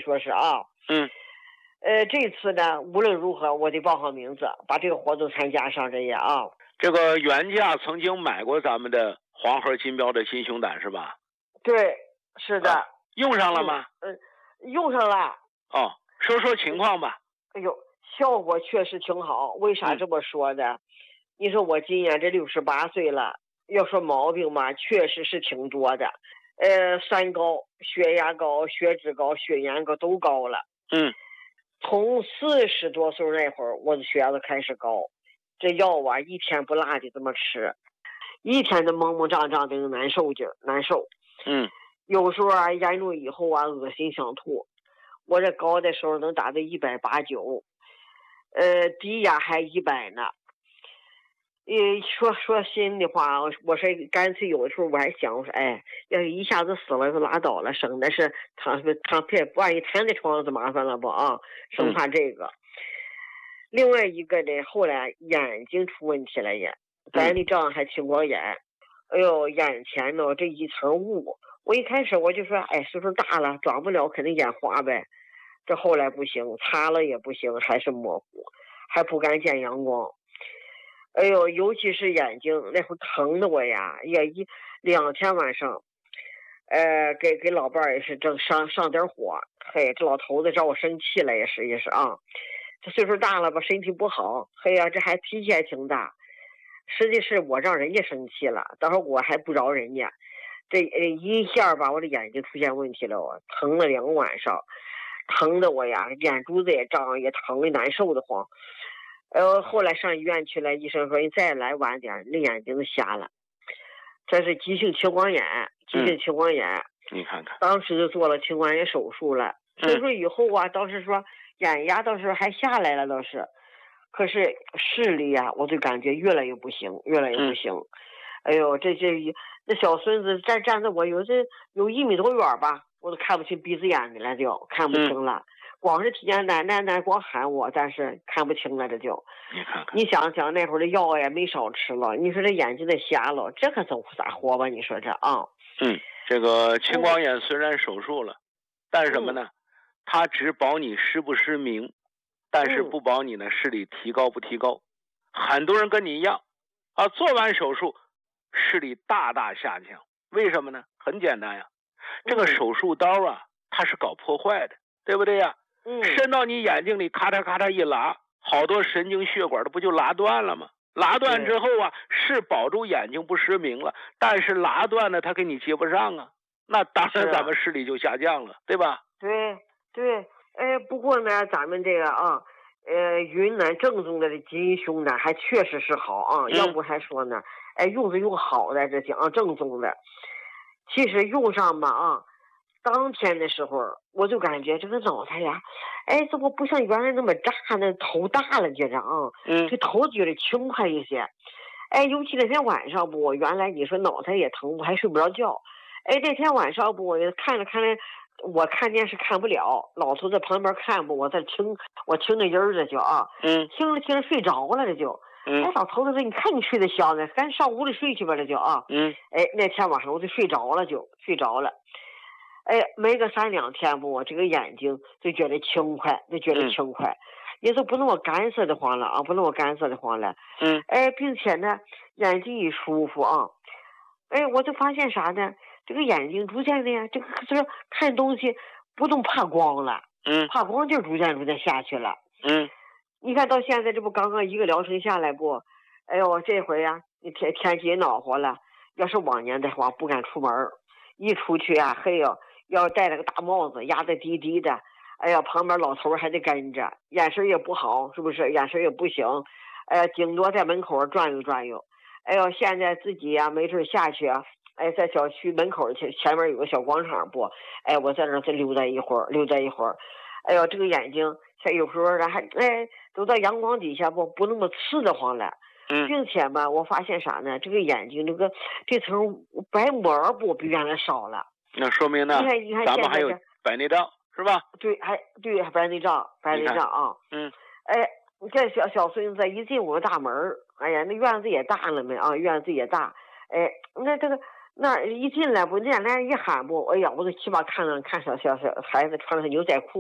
说是啊。这次呢，无论如何我得报上名字，把这个活动参加上这些啊。 这个原价曾经买过咱们的黄盒金标的金熊胆是吧？ 对，是的。 用上了吗？ 用上了。 哦，说说情况吧。 哎呦，效果确实挺好。为啥这么说呢？你说我今年这68岁了，要说毛病嘛，确实是挺多的。三高，血压高、血脂高、血盐高都高了。从40多岁那会儿，我的血压就开始高，这药啊一天不落的这么吃，一天都蒙蒙胀胀的难受劲儿，难受。有时候啊严重以后啊恶心想吐。我这高的时候能达到189，低压还100呢。说心里话，我说干脆有的时候我还想，我说哎，要是一下子死了就拉倒了，省的是躺片，万一躺在床上就麻烦了不啊？生怕这个。另外一个呢，后来眼睛出问题了也，白内障还青光眼。哎呦，眼前呢这一层雾，我一开始我就说，哎，岁数大了，转不了，肯定眼花呗。这后来不行，擦了也不行，还是模糊，还不敢见阳光。哎呦，尤其是眼睛那会疼的我呀，也2天晚上，给老伴儿也是正上点火。嘿，这老头子找我生气了，也是啊，这岁数大了吧，身体不好。嘿呀，这还脾气还挺大。实际是我让人家生气了，到时候我还不饶人家。这一下吧，我的眼睛出现问题了，我疼了2晚上，疼的我呀，眼珠子也胀，也疼的难受的慌。后来上医院去了，医生说你再来晚点，你眼睛瞎了。这是急性青光眼， 你看看， 当时就做了青光眼手术了。手术以后啊，倒是说眼压倒是还下来了，倒是，可是视力啊，我就感觉越来越不行。哎呦，那小孙子站着我有1米多远吧，我都看不清鼻子眼的了，就看不清了。光是听见奶光喊我，但是看不清了，这就。你想想那会儿的药也没少吃了，你说这眼睛得瞎了，这可走咋活吧？你说这啊？ 这个青光眼虽然手术了，但是什么呢？它只保你失不失明，但是不保你呢视力提高不提高。很多人跟你一样啊，做完手术视力大大下降，为什么呢？很简单呀，这个手术刀啊，它是搞破坏的，对不对呀？伸到你眼睛里，咔嚓咔嚓一拉，好多神经血管的不就拉断了吗？拉断之后啊，是保住眼睛不失明了，但是拉断了它给你接不上啊，那当然咱们视力就下降了，对吧？ 对，不过呢，咱们这个啊，云南正宗的金熊胆还确实是好啊，要不还说呢，用好的这些啊，正宗的。其实用上嘛啊，当天的时候我就感觉这个脑袋呀，怎么不像原来那么炸，那头大了觉着啊，这头觉得轻快一些。尤其那天晚上不，原来你说脑袋也疼，我还睡不着觉。那天晚上不，我看着，我看电视看不了，老头在旁边看不，我在听，我听着音儿这就啊，听着睡着了这就。老头子说你看你睡得香呢，赶紧上屋里睡去吧这就啊。那天晚上我就睡着了。没个3-2天不，我这个眼睛就觉得轻快，也就不那么干涩的慌了啊，并且呢，眼睛一舒服啊，我就发现啥呢？这个眼睛逐渐的呀，这个看东西不动怕光了，怕光就逐渐下去了。你看到现在这不刚刚1个疗程下来不？哎呦，这回呀，你天气也暖和了，要是往年的话不敢出门，一出去啊，嘿呦，要戴了个大帽子，压得低低的，哎呀，旁边老头还得跟着，眼神也不好，是不是？眼神也不行，顶多在门口转悠。哎呦，现在自己呀，没准下去啊，在小区门口前面有个小广场不？我在那儿再溜达一会儿。哎呦，这个眼睛像有时候还走到阳光底下不那么刺得慌了。并且吧，我发现啥呢？这个眼睛这层白膜不比原来少了。 那说明呢， 你看咱们还有白内障是吧？ 对，白内障啊。你看小孙子一进我们大门，哎呀，那院子也大了没啊？那一进来不，那一喊不，哎呀，我都起码看小孩子穿了牛仔裤。